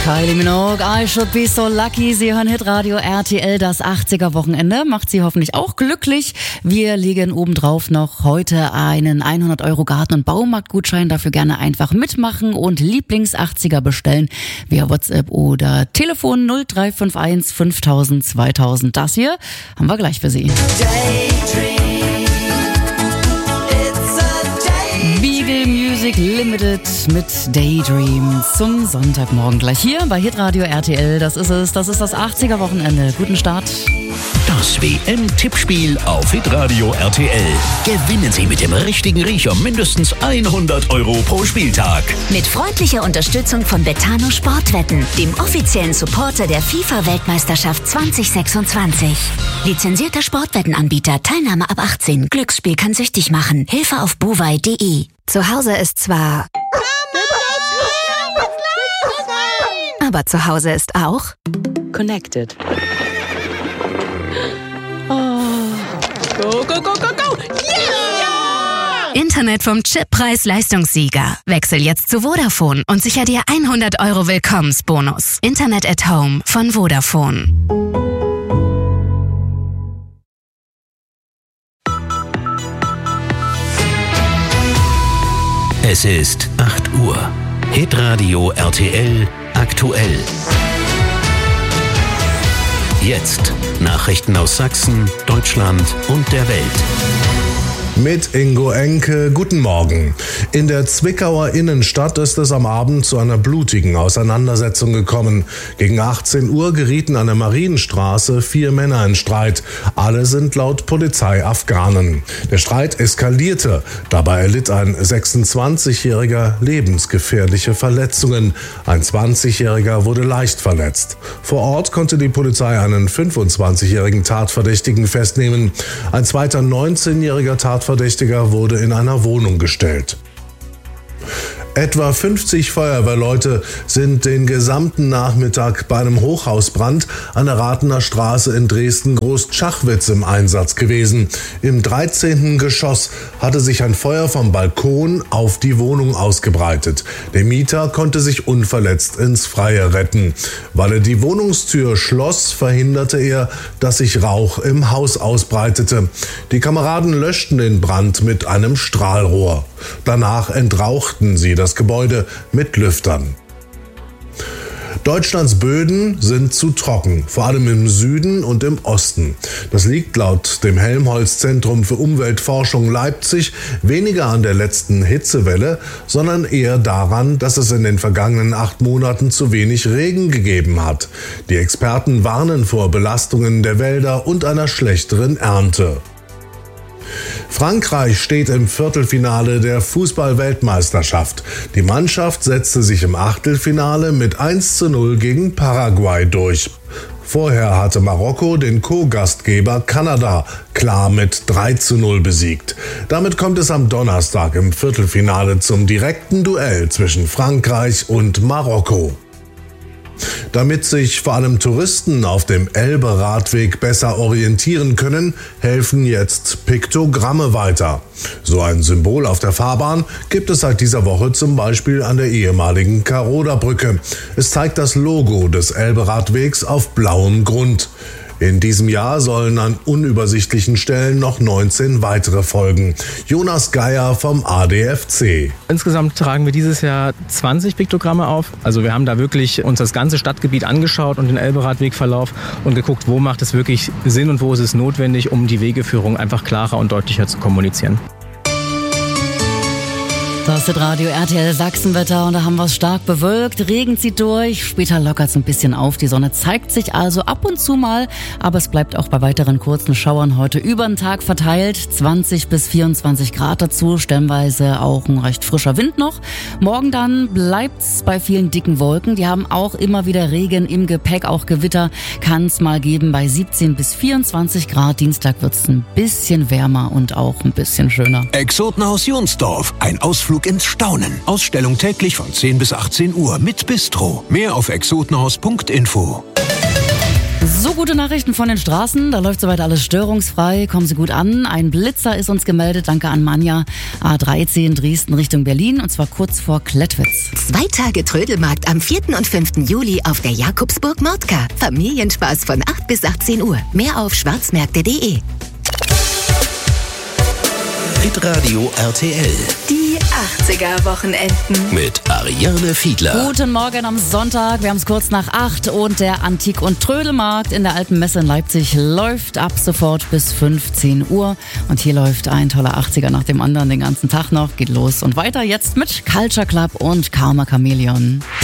Kylie Minogue, I Should Be So Lucky. Sie hören Hitradio RTL, das 80er-Wochenende. Macht Sie hoffentlich auch glücklich. Wir legen obendrauf noch heute einen 100€ Garten- und Baumarktgutschein. Dafür gerne einfach mitmachen und Lieblings-80er bestellen via WhatsApp oder Telefon 0351 5000 2000. Das hier haben wir gleich für Sie. Beagle Music Limited mit Daydream zum Sonntagmorgen gleich hier bei Hitradio RTL. Das ist es, das ist das 80er-Wochenende. Guten Start. Das WM-Tippspiel auf Hitradio RTL. Gewinnen Sie mit dem richtigen Riecher mindestens 100€ pro Spieltag. Mit freundlicher Unterstützung von Betano Sportwetten, dem offiziellen Supporter der FIFA-Weltmeisterschaft 2026. Lizenzierter Sportwettenanbieter, Teilnahme ab 18. Glücksspiel kann süchtig machen. Hilfe auf buwei.de. Zu Hause ist zwar... aber zu Hause ist auch... Connected. Go, go, go, go, go! Yeah! Internet vom Chip-Preis-Leistungssieger. Wechsel jetzt zu Vodafone und sicher dir 100€ Willkommensbonus. Internet at Home von Vodafone. Es ist 8 Uhr. Hitradio RTL aktuell. Jetzt Nachrichten aus Sachsen, Deutschland und der Welt. Mit Ingo Enke, guten Morgen. In der Zwickauer Innenstadt ist es am Abend zu einer blutigen Auseinandersetzung gekommen. Gegen 18 Uhr gerieten an der Marienstraße 4 Männer in Streit. Alle sind laut Polizei Afghanen. Der Streit eskalierte. Dabei erlitt ein 26-Jähriger lebensgefährliche Verletzungen. Ein 20-Jähriger wurde leicht verletzt. Vor Ort konnte die Polizei einen 25-jährigen Tatverdächtigen festnehmen. Ein zweiter 19-jähriger Tatverdächtiger wurde in einer Wohnung gestellt. Etwa 50 Feuerwehrleute sind den gesamten Nachmittag bei einem Hochhausbrand an der Rathener Straße in Dresden-Großschachwitz im Einsatz gewesen. Im 13. Geschoss hatte sich ein Feuer vom Balkon auf die Wohnung ausgebreitet. Der Mieter konnte sich unverletzt ins Freie retten. Weil er die Wohnungstür schloss, verhinderte er, dass sich Rauch im Haus ausbreitete. Die Kameraden löschten den Brand mit einem Strahlrohr. Danach entrauchten sie das Gebäude mit Lüftern. Deutschlands Böden sind zu trocken, vor allem im Süden und im Osten. Das liegt laut dem Helmholtz-Zentrum für Umweltforschung Leipzig weniger an der letzten Hitzewelle, sondern eher daran, dass es in den vergangenen 8 Monaten zu wenig Regen gegeben hat. Die Experten warnen vor Belastungen der Wälder und einer schlechteren Ernte. Frankreich steht im Viertelfinale der Fußball-Weltmeisterschaft. Die Mannschaft setzte sich im Achtelfinale mit 1:0 gegen Paraguay durch. Vorher hatte Marokko den Co-Gastgeber Kanada klar mit 3:0 besiegt. Damit kommt es am Donnerstag im Viertelfinale zum direkten Duell zwischen Frankreich und Marokko. Damit sich vor allem Touristen auf dem Elbe-Radweg besser orientieren können, helfen jetzt Piktogramme weiter. So ein Symbol auf der Fahrbahn gibt es seit dieser Woche zum Beispiel an der ehemaligen Karoda-Brücke. Es zeigt das Logo des Elbe-Radwegs auf blauem Grund. In diesem Jahr sollen an unübersichtlichen Stellen noch 19 weitere folgen. Jonas Geier vom ADFC. Insgesamt tragen wir dieses Jahr 20 Piktogramme auf. Also wir haben da wirklich uns das ganze Stadtgebiet angeschaut und den Elbe-Radwegverlauf und geguckt, wo macht es wirklich Sinn und wo ist es notwendig, um die Wegeführung einfach klarer und deutlicher zu kommunizieren. Das ist Radio RTL Sachsenwetter und da haben wir es stark bewölkt. Regen zieht durch, später lockert es ein bisschen auf. Die Sonne zeigt sich also ab und zu mal, aber es bleibt auch bei weiteren kurzen Schauern heute über den Tag verteilt. 20 bis 24 Grad dazu, stellenweise auch ein recht frischer Wind noch. Morgen dann bleibt's bei vielen dicken Wolken. Die haben auch immer wieder Regen im Gepäck, auch Gewitter kann es mal geben bei 17 bis 24 Grad. Dienstag wird's ein bisschen wärmer und auch ein bisschen schöner. Exotenhaus Jonsdorf, ein Ausflug ins Staunen. Ausstellung täglich von 10 bis 18 Uhr mit Bistro. Mehr auf exotenhaus.info. So, gute Nachrichten von den Straßen. Da läuft soweit alles störungsfrei. Kommen Sie gut an. Ein Blitzer ist uns gemeldet. Danke an Manja. A13 Dresden Richtung Berlin. Und zwar kurz vor Klettwitz. 2 Tage Trödelmarkt am 4. und 5. Juli auf der Jakobsburg Mordka. Familienspaß von 8 bis 18 Uhr. Mehr auf schwarzmärkte.de. Hitradio RTL Die 80er-Wochenenden. mit Ariane Fiedler. Guten Morgen am Sonntag. Wir haben es kurz nach 8 und der Antik- und Trödelmarkt in der Alten Messe in Leipzig läuft ab sofort bis 15 Uhr. Und hier läuft ein toller 80er nach dem anderen den ganzen Tag noch. Geht los und weiter jetzt mit Culture Club und Karma Chameleon.